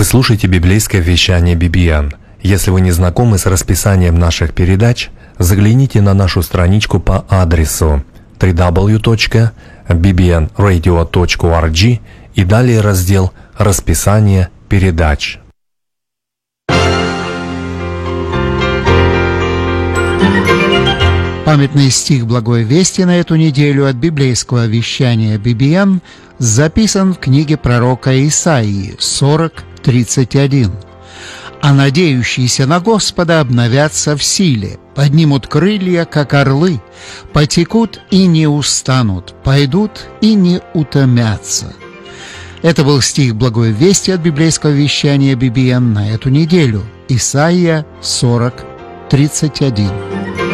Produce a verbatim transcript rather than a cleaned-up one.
слушаете библейское вещание би би эн. Если вы не знакомы с расписанием наших передач, загляните на нашу страничку по адресу дабл ю дабл ю дабл ю точка би би эн радио точка орг и далее раздел «Расписание передач». Памятный стих Благой Вести на эту неделю от библейского вещания би би эн записан в книге пророка Исаии сорок тридцать один. «А надеющиеся на Господа обновятся в силе, поднимут крылья, как орлы, потекут и не устанут, пойдут и не утомятся». Это был стих Благой Вести от библейского вещания би би эн на эту неделю. Исаия сорок тридцать один.